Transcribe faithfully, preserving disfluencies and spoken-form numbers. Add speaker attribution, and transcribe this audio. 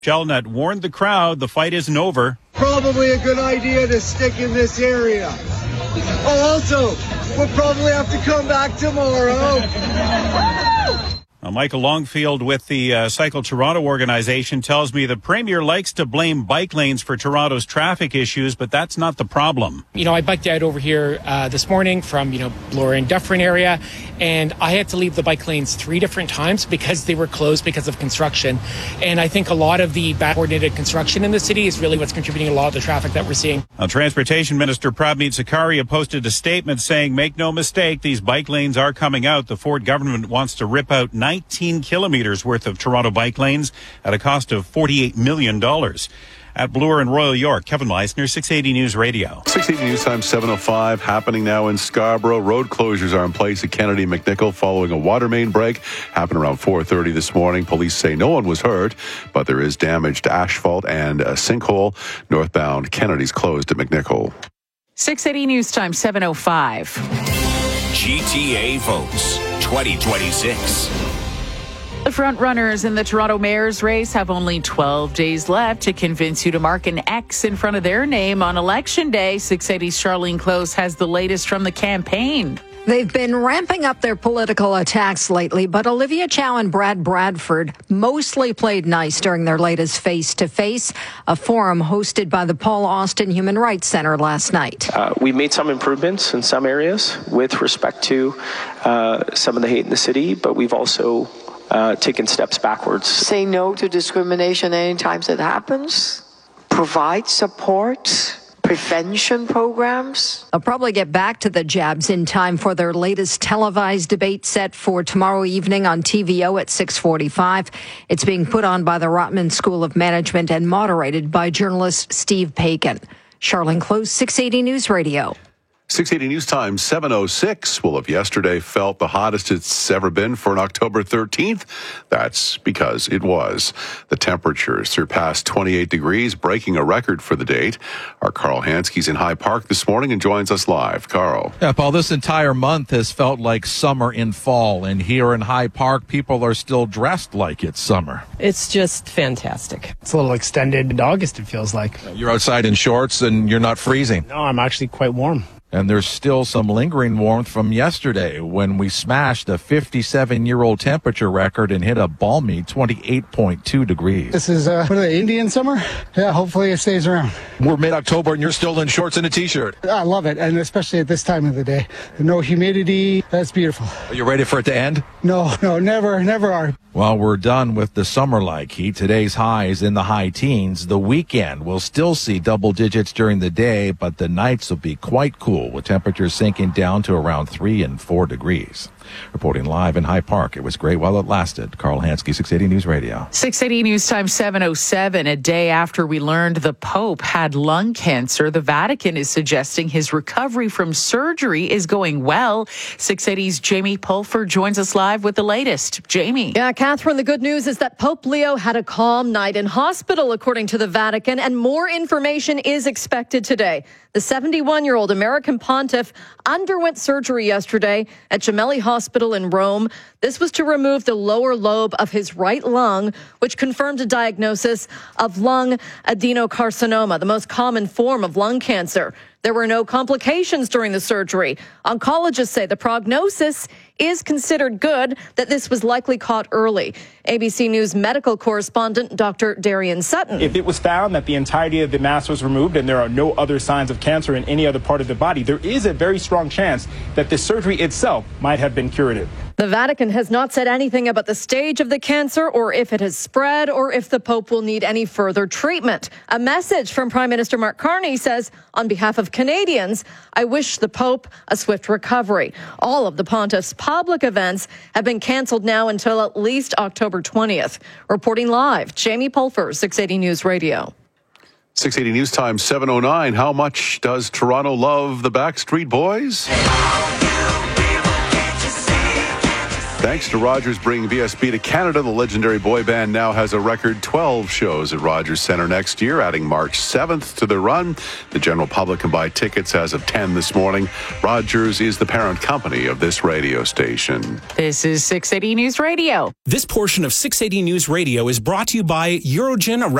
Speaker 1: Gelnet warned the crowd the fight isn't over.
Speaker 2: Probably a good idea to stick in this area. Oh, also, we'll probably have to come back tomorrow.
Speaker 1: Now, Michael Longfield with the uh, Cycle Toronto organization tells me the Premier likes to blame bike lanes for Toronto's traffic issues, but that's not the problem.
Speaker 3: You know, I biked out over here uh, this morning from, you know, Bloor and Dufferin area, and I had to leave the bike lanes three different times because they were closed because of construction. And I think a lot of the bad coordinated construction in the city is really what's contributing a lot of the traffic that we're seeing.
Speaker 1: Now, Transportation Minister Prabmeet Sarkaria posted a statement saying, make no mistake, these bike lanes are coming out. The Ford government wants to rip out nineteen kilometers worth of Toronto bike lanes at a cost of forty-eight million dollars. At Bloor and Royal York, Kevin Leisner, six eighty News Radio.
Speaker 4: six eighty News Time, seven oh five, happening now in Scarborough. Road closures are in place at Kennedy McNichol following a water main break. Happened around four thirty this morning. Police say no one was hurt, but there is damage to asphalt and a sinkhole. Northbound Kennedy's closed at McNichol.
Speaker 5: six eighty News Time, seven oh five.
Speaker 6: G T A votes twenty twenty-six.
Speaker 5: The front runners in the Toronto mayor's race have only twelve days left to convince you to mark an X in front of their name on Election Day. six eighty's Charlene Close has the latest from the campaign.
Speaker 7: They've been ramping up their political attacks lately, but Olivia Chow and Brad Bradford mostly played nice during their latest face-to-face, a forum hosted by the Paul Austin Human Rights Center last night.
Speaker 8: Uh, we made some improvements in some areas with respect to uh, some of the hate in the city, but we've also uh, taken steps backwards.
Speaker 9: Say no to discrimination anytime it happens, provide support, prevention programs.
Speaker 7: They'll probably get back to the jabs in time for their latest televised debate set for tomorrow evening on T V O at six forty-five. It's being put on by the Rotman School of Management and moderated by journalist Steve Paikin. Charlene Close, six eighty News Radio.
Speaker 4: six eighty News Time, seven oh six. Well, if yesterday felt the hottest it's ever been for an October thirteenth, that's because it was. The temperatures surpassed twenty-eight degrees, breaking a record for the date. Our Carl Hansky's in High Park this morning and joins us live. Carl.
Speaker 10: Yeah, Paul, this entire month has felt like summer in fall, and here in High Park, people are still dressed like it's summer.
Speaker 11: It's just fantastic.
Speaker 12: It's a little extended into August, it feels like.
Speaker 10: You're outside in shorts and you're not freezing.
Speaker 12: No, I'm actually quite warm.
Speaker 10: And there's still some lingering warmth from yesterday when we smashed a fifty-seven-year-old temperature record and hit a balmy twenty-eight point two degrees.
Speaker 12: This is, uh, what are they, Indian summer? Yeah, hopefully it stays around.
Speaker 10: We're mid-October and you're still in shorts and a T-shirt.
Speaker 12: I love it, and especially at this time of the day. No humidity, that's beautiful.
Speaker 10: Are you ready for it to end?
Speaker 12: No, no, never, never are.
Speaker 10: While we're done with the summer-like heat, today's high is in the high teens. The weekend will still see double digits during the day, but the nights will be quite cool, with temperatures sinking down to around three and four degrees. Reporting live in High Park, it was great while it lasted. Carl Hansky, six eighty News Radio.
Speaker 5: six eighty News Time, seven oh seven. A day after we learned the Pope had lung cancer, the Vatican is suggesting his recovery from surgery is going well. six eighty's Jamie Pulfer joins us live with the latest. Jamie.
Speaker 13: Yeah, Catherine, the good news is that Pope Leo had a calm night in hospital, according to the Vatican, and more information is expected today. The seventy-one-year-old American pontiff underwent surgery yesterday at Gemelli Hospital in Rome. This was to remove the lower lobe of his right lung, which confirmed a diagnosis of lung adenocarcinoma, the most common form of lung cancer. There were no complications during the surgery. Oncologists say the prognosis is considered good, that this was likely caught early. A B C News medical correspondent Doctor Darian Sutton.
Speaker 14: If it was found that the entirety of the mass was removed and there are no other signs of cancer in any other part of the body, there is a very strong chance that the surgery itself might have been curative.
Speaker 13: The Vatican has not said anything about the stage of the cancer or if it has spread or if the Pope will need any further treatment. A message from Prime Minister Mark Carney says, on behalf of Canadians, I wish the Pope a swift recovery. All of the pontiff's public events have been canceled now until at least October twentieth. Reporting live, Jamie Pulfer, six eighty News Radio.
Speaker 4: six eighty News Time, seven oh nine. How much does Toronto love the Backstreet Boys? Thanks to Rogers bringing V S B to Canada, the legendary boy band now has a record twelve shows at Rogers Centre next year, adding March seventh to their run. The general public can buy tickets as of ten this morning. Rogers is the parent company of this radio station.
Speaker 5: This is six eighty News Radio.
Speaker 15: This portion of six eighty News Radio is brought to you by Eurogen.